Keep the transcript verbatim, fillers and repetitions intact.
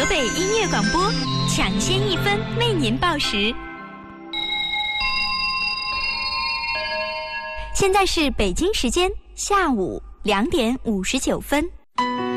北音乐广播，抢先一分为您报时。现在是北京时间下午两点五十九分。